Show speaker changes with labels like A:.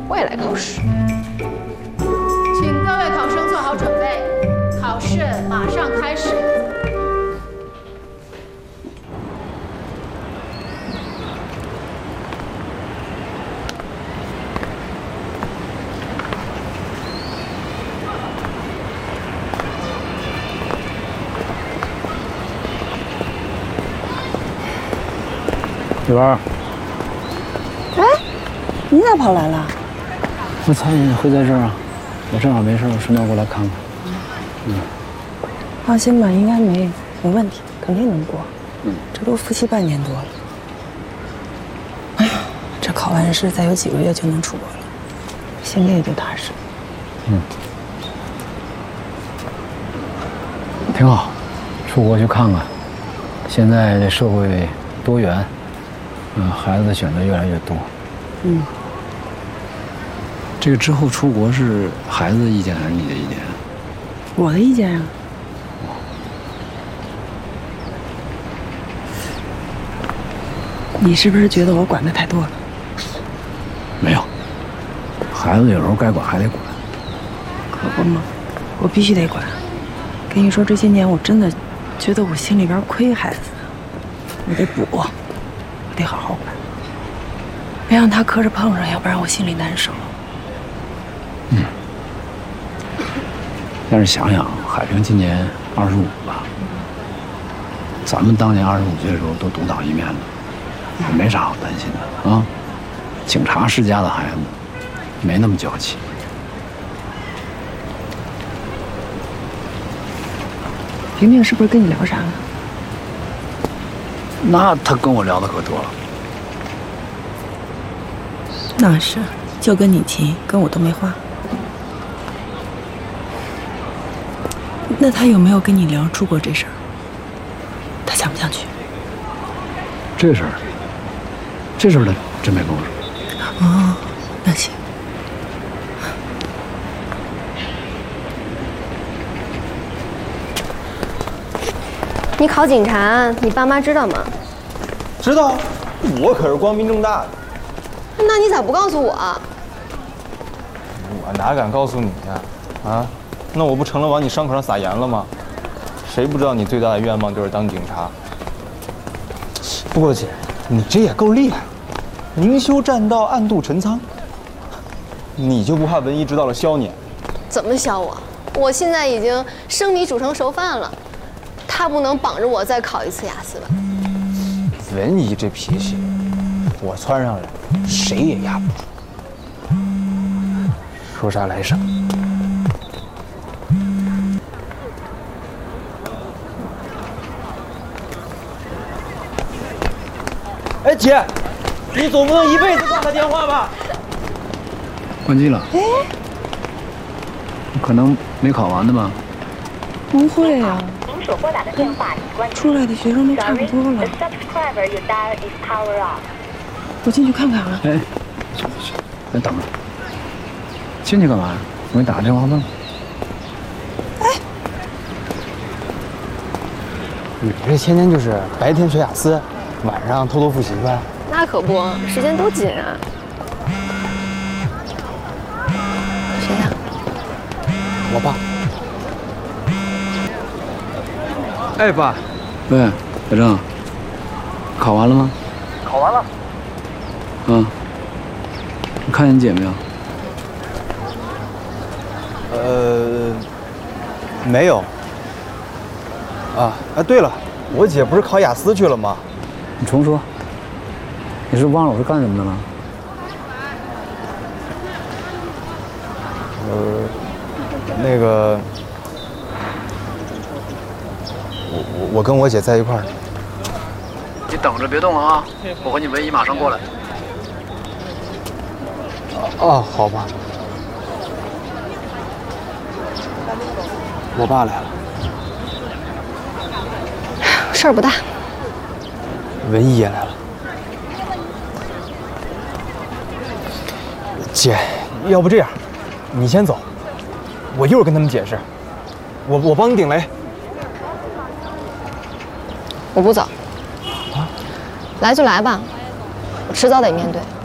A: 我也来考试。请各位考生做好准备，考试马上开始。
B: 玉儿，
C: 哎，你咋跑来了？
B: 我猜你会在这儿啊，我正好没事，我顺便过来看看。
C: 放心吧，应该没问题，肯定能过。这都复习半年多了。哎呀，这考完试再有几个月就能出国了，心里也就踏实。
B: 挺好，出国去看看。现在这社会多元。孩子的选择越来越多。这个之后出国是孩子的意见还是你的意见？
C: 我的意见啊。你是不是觉得我管得太多了？
B: 没有，孩子有时候该管还得管。
C: 可不嘛，我必须得管。跟你说，这些年我真的觉得我心里边亏孩子，我得补。得好好管，别让他磕着碰上，要不然我心里难受。
B: 但是想想，海平今年25吧，咱们当年25岁的时候都独当一面了，没啥好担心的啊。警察世家的孩子，没那么娇气。
C: 平平是不是跟你聊啥了？
B: 那他跟我聊的可多了。
C: 那是，就跟你急，跟我都没话。那他有没有跟你聊出国这事儿？他想不想去？
B: 这事儿他真没跟我说。
C: 哦，那行。
D: 你考警察，你爸妈知道吗？
E: 知道，我可是光明正大的。
D: 那你咋不告诉我？
E: 我哪敢告诉你呀？啊，那我不成了往你伤口上撒盐了吗？谁不知道你最大的愿望就是当警察？不过姐，你这也够厉害，明修栈道，暗度陈仓。你就不怕文艺知道了削你？
D: 怎么削我？我现在已经生米煮成熟饭了。他不能绑着我再考一次雅思吧？
E: 文怡这脾气，我窜上来，谁也压不住。说啥来啥。哎，姐，你总不能一辈子挂他电话吧？
B: 关机了。哎，可能没考完的吧？
C: 不会啊。出来的学生都差不多了。我进去看看啊。
B: 哎，去，再等着。进去干嘛？我给你打个电话问问。
C: 哎，
E: 你这天天就是白天学雅思，晚上偷偷复习呗？
D: 那可不，时间多紧啊。谁呀？
E: 我爸。哎，爸。
B: 喂，小郑，考完了吗？
E: 考完了。
B: 你看见你姐没有？
E: 没有。对了，我姐不是考雅思去了吗？
B: 你重说。你是忘了我是干什么的了？
E: 那个，我跟我姐在一块儿。
B: 你等着别动啊！我和你文姨马上过来。
E: 哦，好吧。我爸来了。
D: 事儿不大。
E: 文姨也来了。姐，要不这样，你先走，我一会儿跟他们解释。我帮你顶雷。
D: 我不走。来就来吧，我迟早得面对。